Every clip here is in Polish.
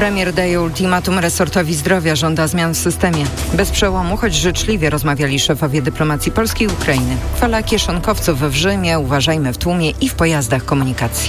Premier daje ultimatum resortowi zdrowia, żąda zmian w systemie. Bez przełomu, choć życzliwie rozmawiali szefowie dyplomacji Polski i Ukrainy. Fala kieszonkowców w Rzymie, uważajmy w tłumie i w pojazdach komunikacji.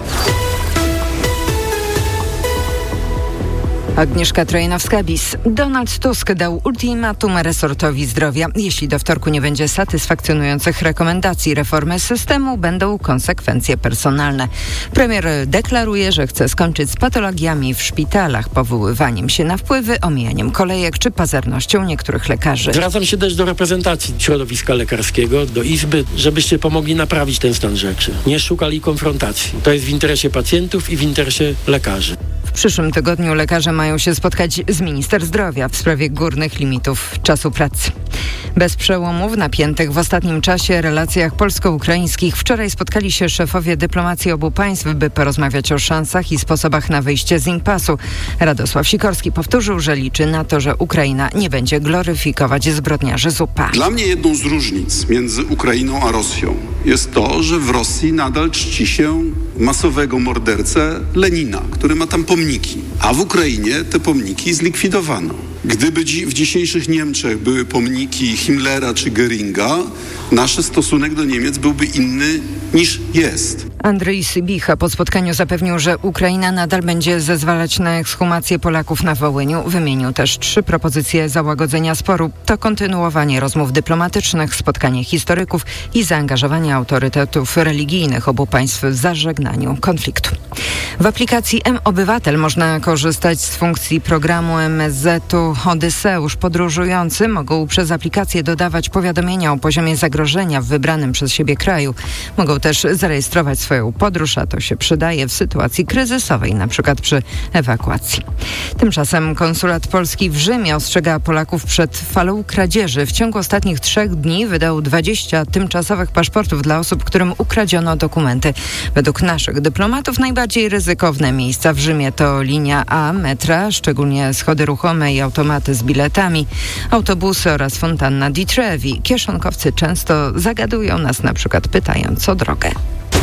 Agnieszka Trojanowska-Bis. Donald Tusk dał ultimatum resortowi zdrowia. Jeśli do wtorku nie będzie satysfakcjonujących rekomendacji reformy systemu, będą konsekwencje personalne. Premier deklaruje, że chce skończyć z patologiami w szpitalach, powoływaniem się na wpływy, omijaniem kolejek czy pazernością niektórych lekarzy. Zwracam się też do reprezentacji środowiska lekarskiego, do Izby, żebyście pomogli naprawić ten stan rzeczy. Nie szukali konfrontacji. To jest w interesie pacjentów i w interesie lekarzy. W przyszłym tygodniu lekarze mają się spotkać z minister zdrowia w sprawie górnych limitów czasu pracy. Bez przełomów napiętych w ostatnim czasie relacjach polsko-ukraińskich wczoraj spotkali się szefowie dyplomacji obu państw, by porozmawiać o szansach i sposobach na wyjście z impasu. Radosław Sikorski powtórzył, że liczy na to, że Ukraina nie będzie gloryfikować zbrodniarzy z UPA. Dla mnie jedną z różnic między Ukrainą a Rosją jest to, że w Rosji nadal czci się masowego mordercę Lenina, który ma tam pomniki, a w Ukrainie te pomniki zlikwidowano. Gdyby w dzisiejszych Niemczech były pomniki Himmlera czy Göringa, nasz stosunek do Niemiec byłby inny niż jest. Andrzej Sybicha po spotkaniu zapewnił, że Ukraina nadal będzie zezwalać na ekshumację Polaków na Wołyniu. Wymienił też 3 propozycje załagodzenia sporu. To kontynuowanie rozmów dyplomatycznych, spotkanie historyków i zaangażowanie autorytetów religijnych obu państw w zażegnaniu konfliktu. W aplikacji M-Obywatel można korzystać z funkcji programu MSZ-u Odyseusz. Podróżujący mogą przez aplikację dodawać powiadomienia o poziomie zagrożenia w wybranym przez siebie kraju. Mogą też zarejestrować swoją podróż, a to się przydaje w sytuacji kryzysowej, na przykład przy ewakuacji. Tymczasem konsulat polski w Rzymie ostrzega Polaków przed falą kradzieży. W ciągu ostatnich 3 dni wydał 20 tymczasowych paszportów dla osób, którym ukradziono dokumenty. Według naszych dyplomatów najbardziej ryzykowne miejsca w Rzymie to linia A metra, szczególnie schody ruchome i automaty z biletami, autobusy oraz fontanna di Trevi. Kieszonkowcy często zagadują nas, na przykład pytając o drogę.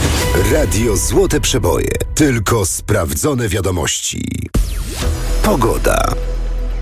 Radio Złote Przeboje. Tylko sprawdzone wiadomości. Pogoda.